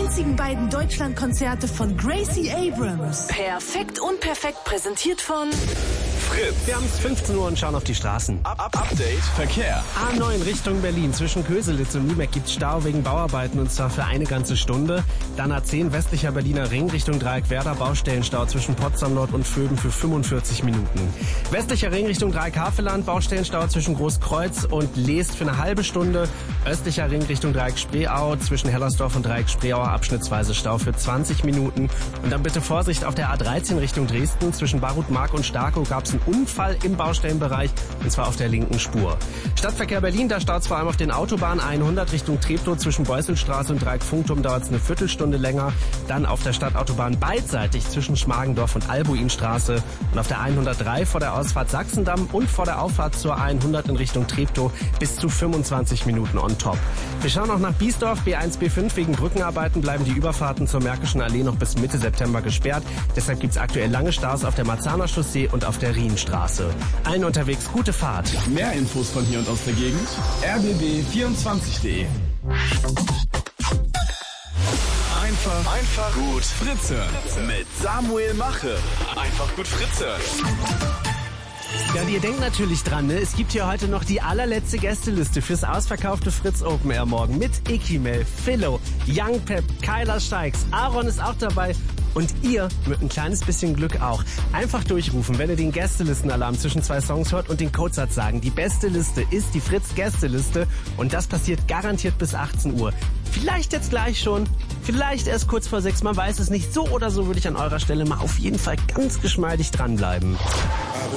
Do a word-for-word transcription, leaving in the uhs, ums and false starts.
einzigen beiden Deutschlandkonzerte von Gracie Abrams. Perfekt unperfekt präsentiert von Fritz. Wir haben es fünfzehn Uhr und schauen auf die Straßen. Up, up, Update Verkehr. A neun Richtung Berlin. Zwischen Köselitz und Lübeck gibt's Stau wegen Bauarbeiten und zwar für eine ganze Stunde. Dann A zehn westlicher Berliner Ring Richtung Dreieck-Werder. Baustellenstau zwischen Potsdam Nord und Vöben für fünfundvierzig Minuten. Westlicher Ring Richtung Dreieck-Havelland. Baustellenstau zwischen Großkreuz und Leest für eine halbe Stunde. Östlicher Ring Richtung Dreieck-Spreeau. Zwischen Hellersdorf und Dreieck-Spreeau abschnittsweise Stau für zwanzig Minuten. Und dann bitte Vorsicht auf der A dreizehn Richtung Dresden. Zwischen Barut-Mark und Starkow gab's einen Unfall im Baustellenbereich, und zwar auf der linken Spur. Stadtverkehr Berlin, da staut's vor allem auf den Autobahnen hundert Richtung Treptow. Zwischen Beusselstraße und Dreieck-Funkturm dauert's eine Viertelstunde länger. Dann auf der Stadtautobahn beidseitig zwischen Schmargendorf und Albuinstraße und auf der hundertdrei vor der Ausfahrt Sachsendamm und vor der Auffahrt zur hundert in Richtung Treptow bis zu fünfundzwanzig Minuten on top. Wir schauen noch nach Biesdorf, B eins B fünf. Wegen Brückenarbeiten bleiben die Überfahrten zur Märkischen Allee noch bis Mitte September gesperrt. Deshalb gibt's aktuell lange Staus auf der Marzahner Chaussee und auf der Rienstraße. Allen unterwegs gute Fahrt. Mehr Infos von hier und aus der Gegend. r b b vierundzwanzig punkt de. Einfach, einfach gut Fritze. Mit Samuel Mache. Einfach gut Fritze. Ja, und ihr denkt natürlich dran, ne? Es gibt hier heute noch die allerletzte Gästeliste fürs ausverkaufte Fritz Open Air morgen mit Ikimel, Philo, Young Pep, Kyla Steigs, Aaron ist auch dabei und ihr mit ein kleines bisschen Glück auch. Einfach durchrufen, wenn ihr den Gästelistenalarm zwischen zwei Songs hört und den Codesatz sagen. Die beste Liste ist die Fritz Gästeliste und das passiert garantiert bis achtzehn Uhr. Vielleicht jetzt gleich schon, vielleicht erst kurz vor sechs, man weiß es nicht. So oder so würde ich an eurer Stelle mal auf jeden Fall ganz geschmeidig dranbleiben.